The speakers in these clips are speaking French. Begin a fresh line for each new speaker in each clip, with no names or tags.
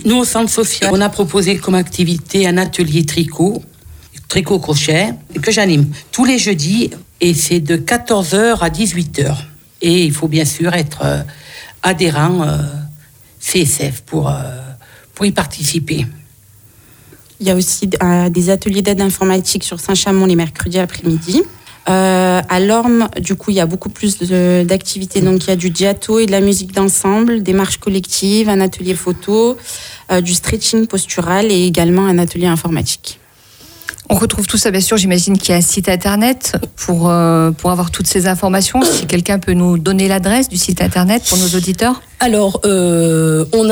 Nous, au centre social, on a proposé comme activité un atelier tricot-crochet, que j'anime tous les jeudis, et c'est de 14h à 18h. Et il faut bien sûr être adhérent CSF pour y participer.
Il y a aussi des ateliers d'aide informatique sur Saint-Chamond les mercredis après-midi. À Lorme, du coup, il y a beaucoup plus d'activités. Donc, il y a du diato et de la musique d'ensemble, des marches collectives, un atelier photo, du stretching postural et également un atelier informatique.
On retrouve tout ça, bien sûr, j'imagine qu'il y a un site internet pour avoir toutes ces informations. Si quelqu'un peut nous donner l'adresse du site internet pour nos auditeurs.
Alors, on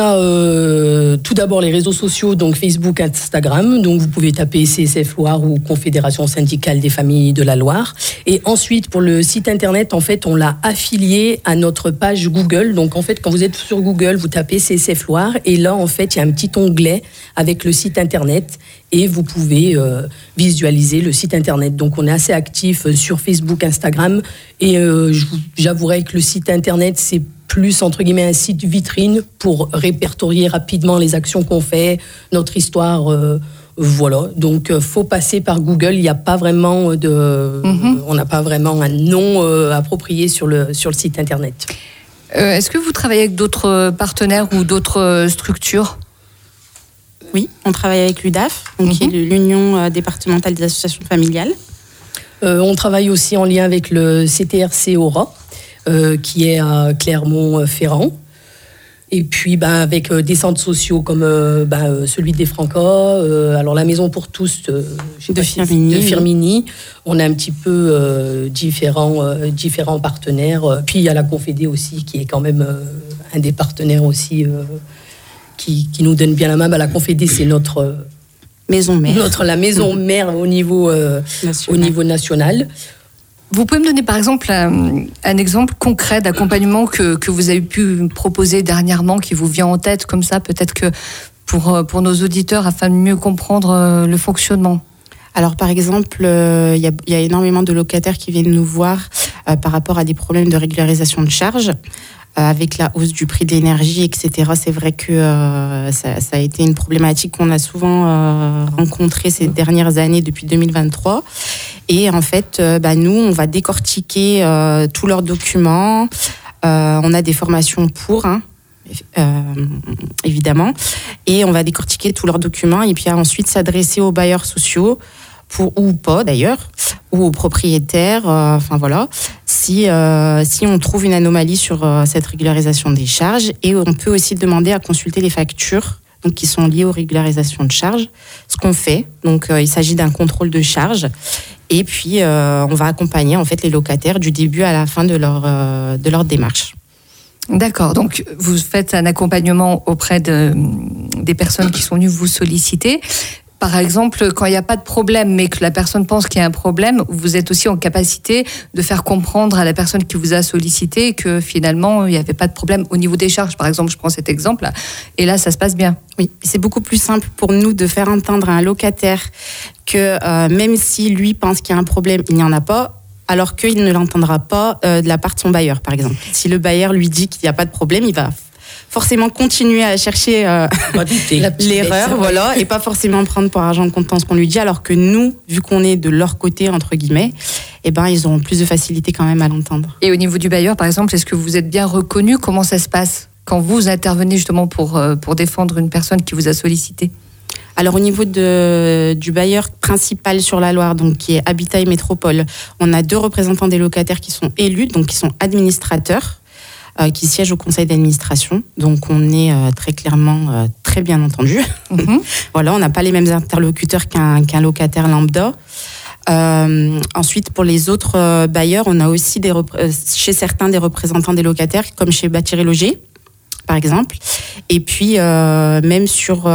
a tout d'abord les réseaux sociaux, donc Facebook, Instagram. Donc, vous pouvez taper CSF Loire ou Confédération syndicale des familles de la Loire. Et ensuite, pour le site internet, en fait, on l'a affilié à notre page Google. Donc, en fait, quand vous êtes sur Google, vous tapez CSF Loire. Et là, en fait, il y a un petit onglet avec le site internet. Et vous pouvez visualiser le site internet. Donc, on est assez actif sur Facebook, Instagram. Et j'avouerai que le site internet, c'est plus, entre guillemets, un site vitrine pour répertorier rapidement les actions qu'on fait, notre histoire. Voilà. Donc, faut passer par Google. Il n'y a pas vraiment on n'a pas vraiment un nom approprié sur le site internet.
Est-ce que vous travaillez avec d'autres partenaires ou d'autres structures ?
Oui, on travaille avec l'UDAF, donc qui est l'Union départementale des associations familiales.
On travaille aussi en lien avec le CTRC Aura, qui est à Clermont-Ferrand. Et puis avec des centres sociaux comme celui des Francas, alors la Maison pour tous de Firminy. On a un petit peu différents partenaires. Puis il y a la Confédé aussi, qui est quand même un des partenaires aussi qui nous donne bien la main. La Confédé, c'est notre
maison mère.
La maison mère au niveau national.
Vous pouvez me donner par exemple un exemple concret d'accompagnement que vous avez pu proposer dernièrement, qui vous vient en tête comme ça, peut-être que pour nos auditeurs, afin de mieux comprendre le fonctionnement.
Alors par exemple, il y a énormément de locataires qui viennent nous voir par rapport à des problèmes de régularisation de charges. Avec la hausse du prix de l'énergie, etc. C'est vrai que ça a été une problématique qu'on a souvent rencontrée ces dernières années depuis 2023. Et en fait, nous, on va décortiquer tous leurs documents. On a des formations pour, évidemment. Et on va décortiquer tous leurs documents et puis ensuite s'adresser aux bailleurs sociaux, ou pas d'ailleurs, ou aux propriétaires, si on trouve une anomalie sur cette régularisation des charges. Et on peut aussi demander à consulter les factures donc, qui sont liées aux régularisations de charges, ce qu'on fait. Donc il s'agit d'un contrôle de charges. Et puis on va accompagner en fait les locataires du début à la fin de leur démarche.
D'accord, donc vous faites un accompagnement auprès des personnes qui sont venues vous solliciter. Par exemple, quand il n'y a pas de problème, mais que la personne pense qu'il y a un problème, vous êtes aussi en capacité de faire comprendre à la personne qui vous a sollicité que finalement, il n'y avait pas de problème au niveau des charges. Par exemple, je prends cet exemple, et là, ça se passe bien.
Oui, c'est beaucoup plus simple pour nous de faire entendre à un locataire que même si lui pense qu'il y a un problème, il n'y en a pas, alors qu'il ne l'entendra pas de la part de son bailleur, par exemple. Si le bailleur lui dit qu'il n'y a pas de problème, il va forcément continuer à chercher l'erreur, voilà, et pas forcément prendre pour argent comptant ce qu'on lui dit, alors que nous, vu qu'on est de leur côté, entre guillemets, ils auront plus de facilité quand même à l'entendre.
Et au niveau du bailleur, par exemple, est-ce que vous êtes bien reconnu ? Comment ça se passe quand vous intervenez justement pour défendre une personne qui vous a sollicité ?
Alors au niveau du bailleur principal sur la Loire, donc qui est Habitat et Métropole, on a 2 représentants des locataires qui sont élus, donc qui sont administrateurs, qui siègent au conseil d'administration. Donc on est très clairement très bien entendu. Voilà, on n'a pas les mêmes interlocuteurs qu'un locataire lambda. Ensuite, pour les autres bailleurs, on a aussi chez certains des représentants des locataires, comme chez Bâtir et Loger, par exemple. Et puis, même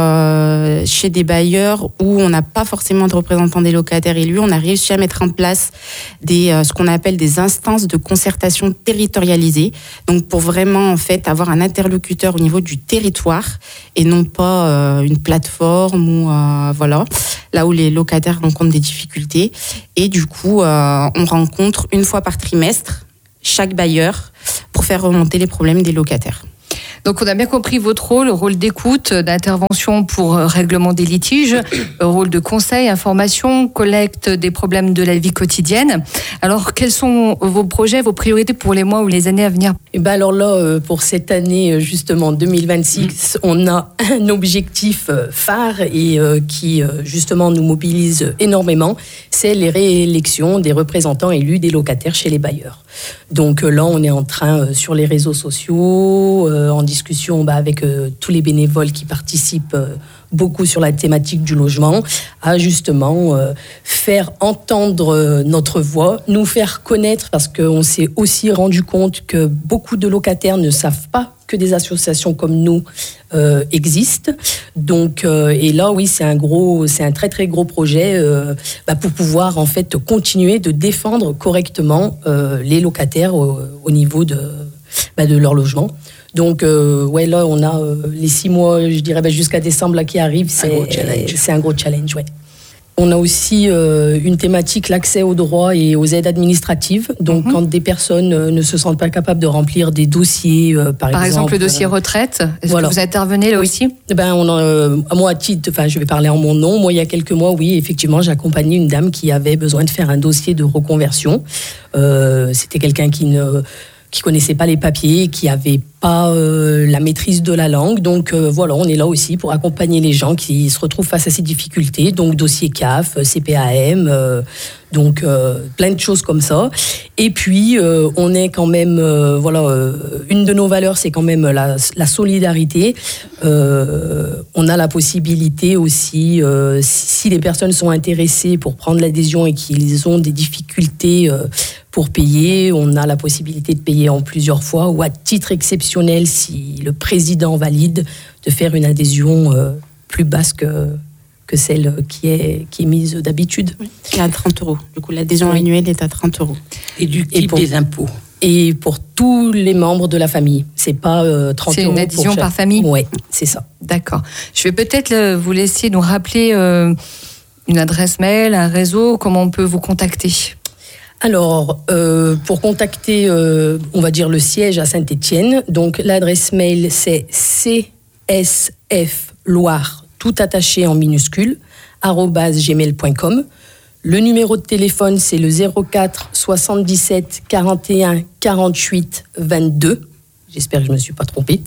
chez des bailleurs où on n'a pas forcément de représentants des locataires élus, on a réussi à mettre en place ce qu'on appelle des instances de concertation territorialisées. Donc, pour vraiment, en fait, avoir un interlocuteur au niveau du territoire et non pas une plateforme ou, là où les locataires rencontrent des difficultés. Et du coup, on rencontre une fois par trimestre chaque bailleur pour faire remonter les problèmes des locataires.
Donc on a bien compris votre rôle d'écoute, d'intervention pour règlement des litiges, rôle de conseil, information, collecte des problèmes de la vie quotidienne. Alors quels sont vos projets, vos priorités pour les mois ou les années à venir?
Et ben alors là, pour cette année justement 2026, on a un objectif phare et qui justement nous mobilise énormément, c'est les réélections des représentants élus des locataires chez les bailleurs. Donc là, on est en train sur les réseaux sociaux, en discussion avec tous les bénévoles qui participent beaucoup sur la thématique du logement, à justement faire entendre notre voix, nous faire connaître, parce qu'on s'est aussi rendu compte que beaucoup de locataires ne savent pas que des associations comme nous existent. Donc, et là, oui, c'est un très très gros projet pour pouvoir en fait continuer de défendre correctement les locataires au niveau de leur logement. Donc, ouais, là, on a les 6 mois, je dirais, jusqu'à décembre là, qui arrivent. C'est un gros challenge, ouais. On a aussi une thématique, l'accès aux droits et aux aides administratives. Donc, quand des personnes ne se sentent pas capables de remplir des dossiers, par exemple
le dossier retraite, est-ce que vous intervenez là aussi?
Moi, à titre, je vais parler en mon nom. Moi, il y a quelques mois, oui, effectivement, j'ai accompagné une dame qui avait besoin de faire un dossier de reconversion. C'était quelqu'un qui connaissait pas les papiers, qui avait pas la maîtrise de la langue. Donc voilà, on est là aussi pour accompagner les gens qui se retrouvent face à ces difficultés. Donc dossier CAF, CPAM, donc plein de choses comme ça. Et puis on est quand même, une de nos valeurs, c'est quand même la solidarité. On a la possibilité aussi, si les personnes sont intéressées pour prendre l'adhésion et qu'ils ont des difficultés pour payer, on a la possibilité de payer en plusieurs fois ou à titre exceptionnel, si le président valide, de faire une adhésion plus basse que celle qui est mise d'habitude.
Oui, qui est à 30 €. Du coup, l'adhésion annuelle est à 30 €.
Et du type des impôts.
Et pour tous les membres de la famille. C'est pas 30 €.
C'est une adhésion par famille?
Oui, c'est ça.
D'accord. Je vais peut-être vous laisser nous rappeler une adresse mail, un réseau, comment on peut vous contacter?
Alors, pour contacter, on va dire le siège à Saint-Étienne, donc l'adresse mail c'est csfloire, tout attaché en minuscule, @gmail.com. Le numéro de téléphone c'est le 04 77 41 48 22. J'espère que je ne me suis pas trompée.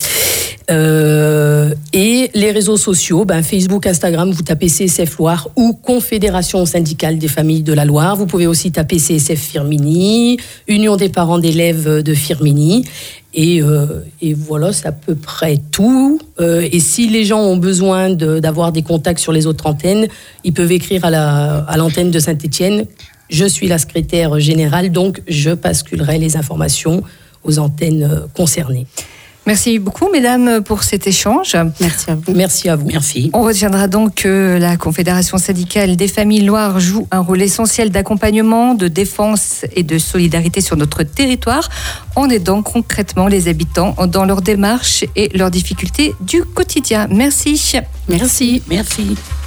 Et les réseaux sociaux, Facebook, Instagram, vous tapez CSF Loire ou Confédération syndicale des familles de la Loire. Vous pouvez aussi taper CSF Firminy, Union des parents d'élèves de Firminy. Et voilà, c'est à peu près tout. Et si les gens ont besoin d'avoir des contacts sur les autres antennes, ils peuvent écrire à l'antenne de Saint-Étienne. Je suis la secrétaire générale, donc je basculerai les informations aux antennes concernées.
Merci beaucoup, mesdames, pour cet échange.
Merci à vous.
Merci à vous.
Merci.
On retiendra donc que la Confédération syndicale des familles Loire joue un rôle essentiel d'accompagnement, de défense et de solidarité sur notre territoire, en aidant concrètement les habitants dans leurs démarches et leurs difficultés du quotidien. Merci.
Merci. Merci.